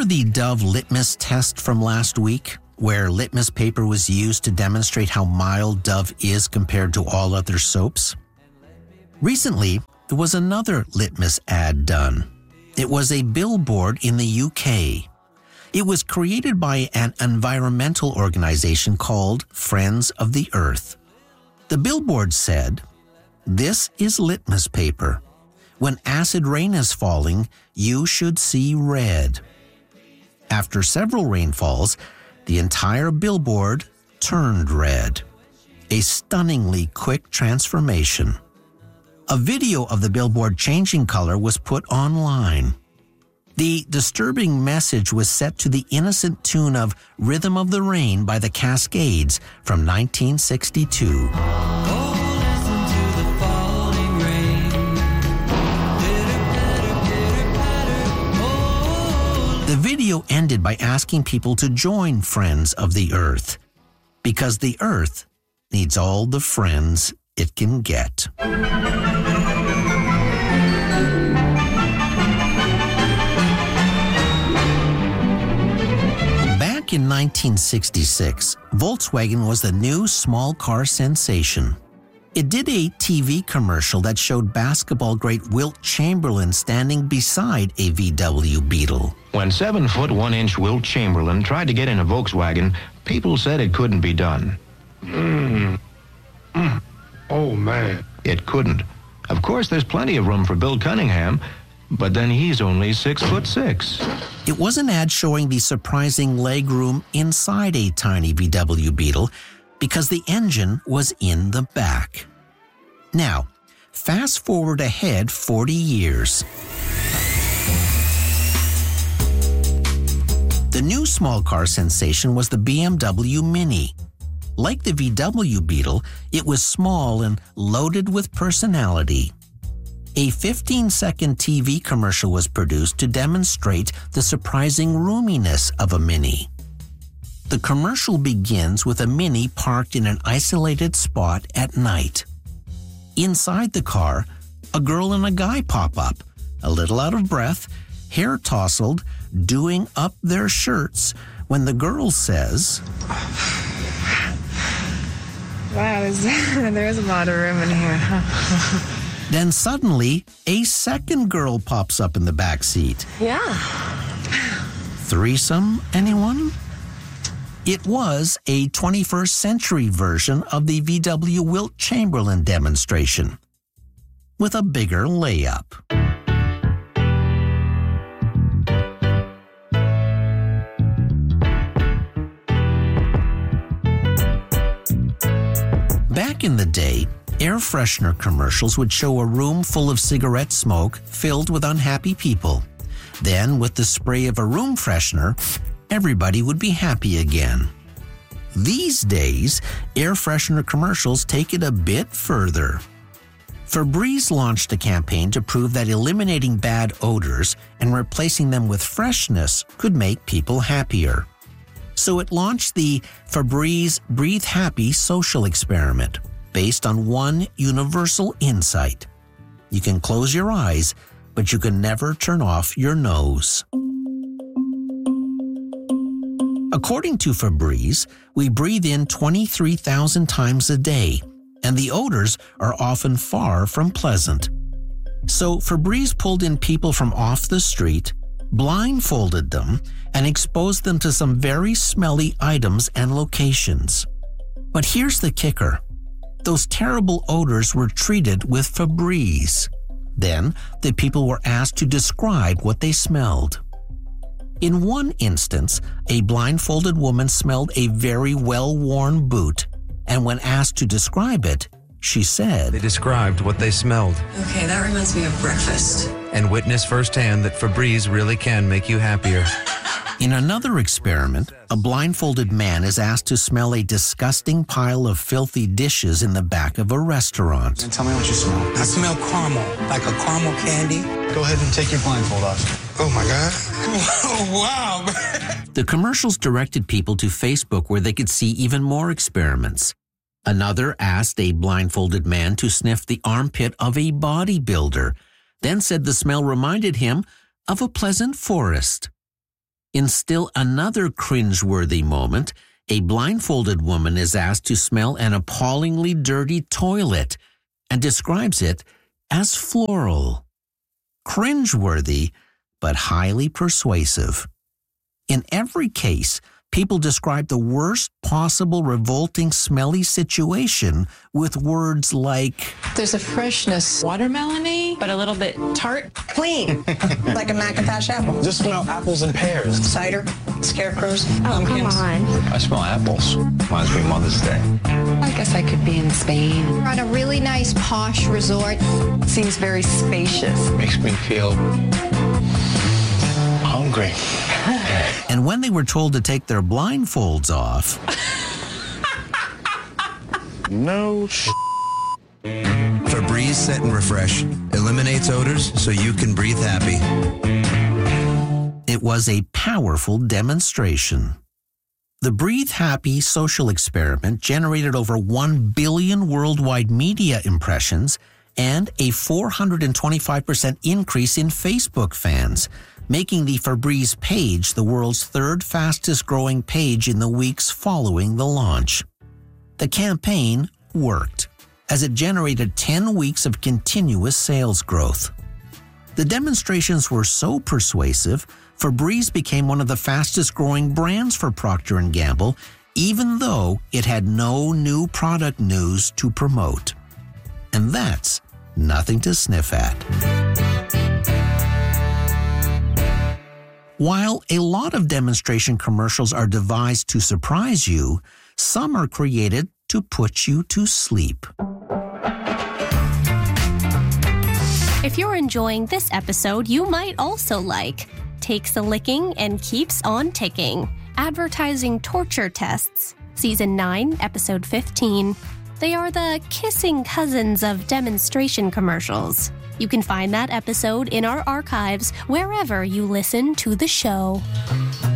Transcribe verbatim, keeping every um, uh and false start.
the Dove litmus test from last week, where litmus paper was used to demonstrate how mild Dove is compared to all other soaps? Recently, there was another litmus ad done. It was a billboard in the U K. It was created by an environmental organization called Friends of the Earth. The billboard said, "This is litmus paper. When acid rain is falling, you should see red." After several rainfalls, the entire billboard turned red. A stunningly quick transformation. A video of the billboard changing color was put online. The disturbing message was set to the innocent tune of Rhythm of the Rain by the Cascades from nineteen sixty-two. The video ended by asking people to join Friends of the Earth, because the Earth needs all the friends it can get. Back in nineteen sixty-six, Volkswagen was the new small car sensation. It did a T V commercial that showed basketball great Wilt Chamberlain standing beside a V W Beetle. When seven foot one inch Wilt Chamberlain tried to get in a Volkswagen, people said it couldn't be done. Mm. Mm. Oh, man. It couldn't. Of course, there's plenty of room for Bill Cunningham, but then he's only six foot six. It was an ad showing the surprising legroom inside a tiny V W Beetle because the engine was in the back. Now, fast forward ahead forty years. The new small car sensation was the B M W Mini. Like the V W Beetle, it was small and loaded with personality. A fifteen-second T V commercial was produced to demonstrate the surprising roominess of a Mini. The commercial begins with a Mini parked in an isolated spot at night. Inside the car, a girl and a guy pop up, a little out of breath, hair tousled, doing up their shirts, when the girl says, "Wow, there's, there's a lot of room in here." Then suddenly, a second girl pops up in the back seat. Yeah. Threesome, anyone? It was a twenty-first century version of the V W Wilt Chamberlain demonstration, with a bigger layup. Back in the day, air freshener commercials would show a room full of cigarette smoke filled with unhappy people. Then, with the spray of a room freshener, everybody would be happy again. These days, air freshener commercials take it a bit further. Febreze launched a campaign to prove that eliminating bad odors and replacing them with freshness could make people happier. So it launched the Febreze Breathe Happy social experiment, based on one universal insight. You can close your eyes, but you can never turn off your nose. According to Febreze, we breathe in twenty-three thousand times a day, and the odors are often far from pleasant. So Febreze pulled in people from off the street, blindfolded them, and exposed them to some very smelly items and locations. But here's the kicker. Those terrible odors were treated with Febreze. Then, the people were asked to describe what they smelled. In one instance, a blindfolded woman smelled a very well-worn boot, and when asked to describe it, she said, They described what they smelled. Okay, that reminds me of breakfast. And witnessed firsthand that Febreze really can make you happier. In another experiment, a blindfolded man is asked to smell a disgusting pile of filthy dishes in the back of a restaurant. And tell me what you smell. I smell caramel, like a caramel candy. Go ahead and take your blindfold off. Oh my God. Oh, wow. The commercials directed people to Facebook where they could see even more experiments. Another asked a blindfolded man to sniff the armpit of a bodybuilder, then said the smell reminded him of a pleasant forest. In still another cringeworthy moment, a blindfolded woman is asked to smell an appallingly dirty toilet and describes it as floral. Cringeworthy, but highly persuasive. In every case, people describe the worst possible revolting smelly situation with words like, There's a freshness, watermelony, but a little bit tart. Clean, like a Macintosh apple. Just smell apples and pears. Cider, scarecrows, Oh, pumpkins. come on. I smell apples. Reminds me of Mother's Day. I guess I could be in Spain. We're at a really nice posh resort. Seems very spacious. Makes me feel hungry. and when they were told to take their blindfolds off, No sh**. Febreze Set and Refresh eliminates odors so you can breathe happy. it was a powerful demonstration. The Breathe Happy social experiment generated over one billion worldwide media impressions and a four hundred twenty-five percent increase in Facebook fans, making the Febreze page the world's third fastest growing page in the weeks following the launch. The campaign worked, as it generated ten weeks of continuous sales growth. The demonstrations were so persuasive, Febreze became one of the fastest growing brands for Procter and Gamble, even though it had no new product news to promote. And that's nothing to sniff at. While a lot of demonstration commercials are devised to surprise you, some are created to put you to sleep. If you're enjoying this episode, you might also like Takes a Licking and Keeps on Ticking, Advertising Torture Tests, Season nine, Episode fifteen. They are the kissing cousins of demonstration commercials. You can find that episode in our archives wherever you listen to the show.